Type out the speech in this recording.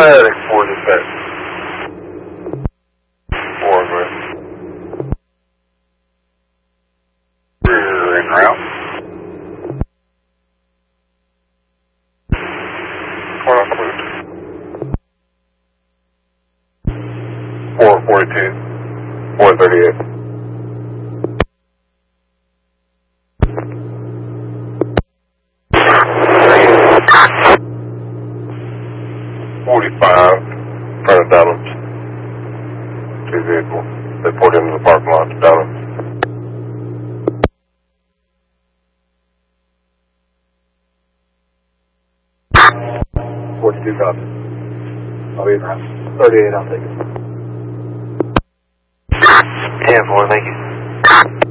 Attic 4 dispatch. 4 grand. We're en route. 442. 438. $45 in front of Dunham's. 2 vehicles. They pulled into the parking lot to Dunham's. 42 copies. I'll be in route. 38, I'll take it. 10-4, thank you.